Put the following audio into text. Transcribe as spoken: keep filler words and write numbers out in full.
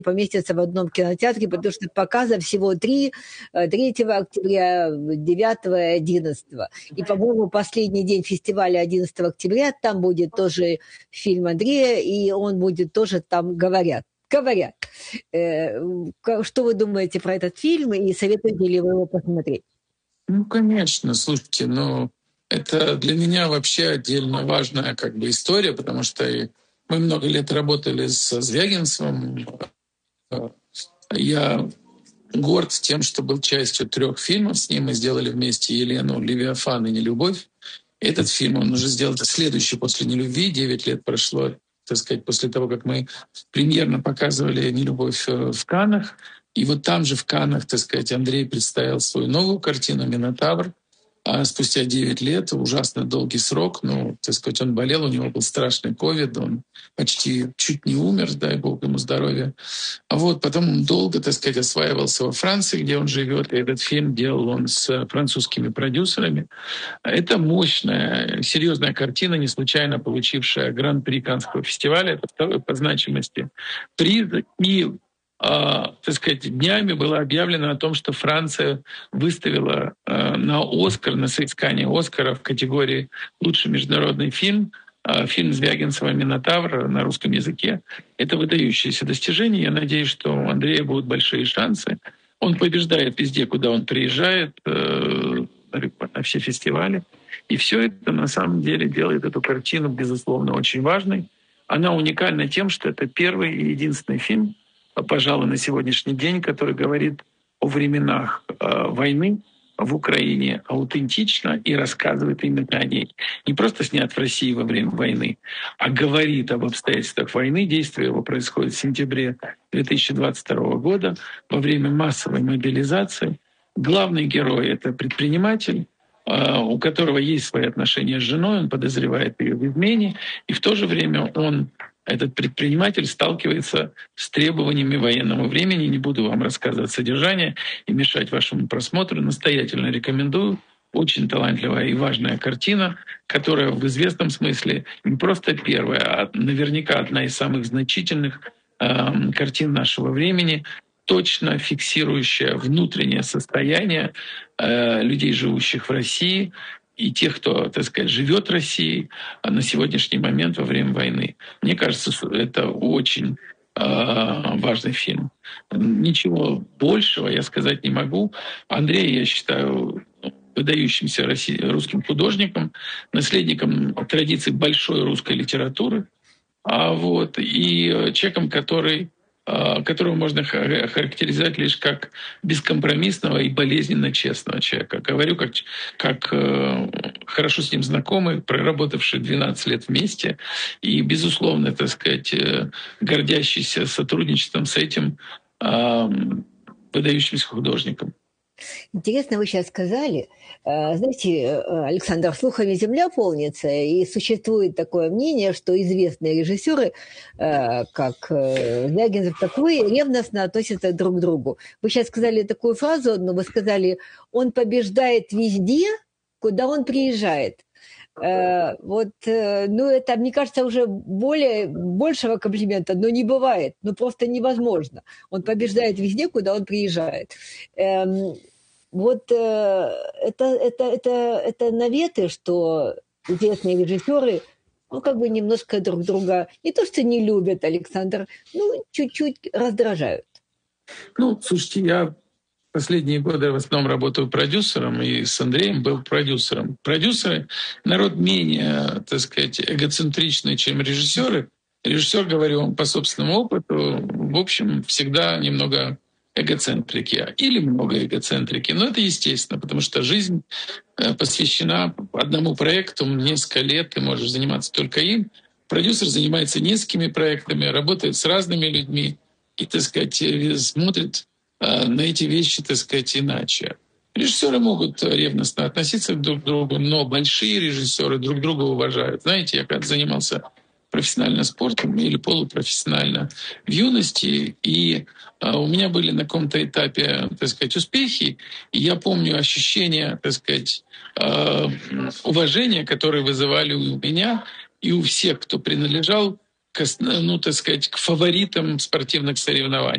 поместятся в одном кинотеатре, потому что показа всего три: третьего октября, девятого и одиннадцатого. И, по-моему, последний день фестиваля одиннадцатого октября, там будет тоже фильм Андрея, и он будет тоже там «Говорят». Говорят. Что вы думаете про этот фильм, и советуете ли вы его посмотреть? Ну, конечно, слушайте, ну, это для меня вообще отдельно важная как бы история, потому что мы много лет работали с Звягинцевым. Я горд тем, что был частью трех фильмов с ним. Мы сделали вместе «Елену», «Левиафан» и «Нелюбовь». Этот фильм он уже сделал следующий после «Нелюбви». Девять лет прошло, так сказать, после того, как мы премьерно показывали «Нелюбовь» в Каннах. И вот там же в Каннах, так сказать, Андрей представил свою новую картину «Минотавр». А спустя девять лет, ужасно долгий срок, ну, так сказать, он болел, у него был страшный ковид, он почти чуть не умер, дай бог ему здоровья. А вот потом он долго, так сказать, осваивался во Франции, где он живет, и этот фильм делал он с французскими продюсерами. Это мощная, серьезная картина, не случайно получившая гран-при Каннского фестиваля, это второй по значимости приз. И Uh, так сказать, днями было объявлено о том, что Франция выставила uh, на «Оскар», на соискание «Оскара» в категории «Лучший международный фильм», uh, фильм Звягинцева «Минотавр» на русском языке. Это выдающееся достижение. Я надеюсь, что у Андрея будут большие шансы. Он побеждает везде, куда он приезжает, uh, на все фестивали. И все это на самом деле делает эту картину, безусловно, очень важной. Она уникальна тем, что это первый и единственный фильм, пожалуй, на сегодняшний день, который говорит о временах э, войны в Украине аутентично и рассказывает именно о ней. Не просто снят в России во время войны, а говорит об обстоятельствах войны. Действие его происходит в сентябре две тысячи двадцать второго года во время массовой мобилизации. Главный герой — это предприниматель, э, у которого есть свои отношения с женой, он подозревает ее в измене, и в то же время он этот предприниматель сталкивается с требованиями военного времени. Не буду вам рассказывать содержание и мешать вашему просмотру. Настоятельно рекомендую. Очень талантливая и важная картина, которая в известном смысле не просто первая, а наверняка одна из самых значительных э, картин нашего времени, точно фиксирующая внутреннее состояние э, людей, живущих в России, и тех, кто, так сказать, живет в России на сегодняшний момент во время войны. Мне кажется, это очень э, важный фильм. Ничего большего я сказать не могу. Андрей, я считаю, выдающимся русским художником, наследником традиций большой русской литературы, а вот, и человеком, который которого можно характеризовать лишь как бескомпромиссного и болезненно честного человека. Говорю, как, как э, хорошо с ним знакомый, проработавший двенадцать лет вместе, и, безусловно, так сказать, э, гордящийся сотрудничеством с этим э, выдающимся художником. Интересно, вы сейчас сказали, знаете, Александр, слухами земля полнится, и существует такое мнение, что известные режиссеры, как Звягинцев, как вы, ревностно относятся друг к другу. Вы сейчас сказали такую фразу, но вы сказали, он побеждает везде, куда он приезжает. Вот, ну, это, мне кажется, уже более, большего комплимента, но не бывает, ну, просто невозможно. Он побеждает везде, куда он приезжает. Вот это, это, это, это наветы, что известные режиссеры, ну, как бы немножко друг друга, не то что не любят, Александр, ну, чуть-чуть раздражают. Ну, слушайте, я последние годы в основном работаю продюсером, и с Андреем был продюсером. Продюсеры — народ менее, так сказать, эгоцентричный, чем режиссеры. Режиссер, говорю вам по собственному опыту, в общем, всегда немного эгоцентрики или много эгоцентрики. Но это естественно, потому что жизнь посвящена одному проекту, несколько лет ты можешь заниматься только им. Продюсер занимается несколькими проектами, работает с разными людьми и, так сказать, смотрит на эти вещи, так сказать, иначе. Режиссеры могут ревностно относиться друг к другу, но большие режиссеры друг друга уважают. Знаете, я когда занимался профессионально спортом или полупрофессионально в юности, и э, у меня были на каком-то этапе, так сказать, успехи, и я помню ощущение, так сказать, э, уважения, которые вызывали у меня и у всех, кто принадлежал к, ну, так сказать, к фаворитам спортивных соревнований.